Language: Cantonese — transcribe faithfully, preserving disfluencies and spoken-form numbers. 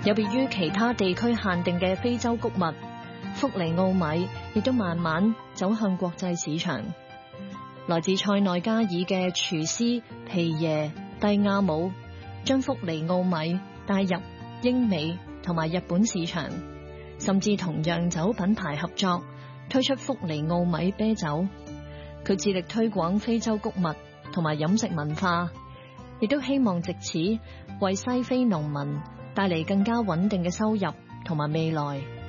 有別於其他地區限定嘅非洲穀物，福尼奧米亦都慢慢走向國際市場。來自塞內加爾嘅廚師皮耶蒂亞姆將福尼奧米帶入英美同埋日本市場，甚至同洋酒品牌合作推出福尼奧米啤酒。佢致力推廣非洲穀物同埋飲食文化，亦都希望藉此為西非農民帶嚟更加穩定嘅收入同埋未來。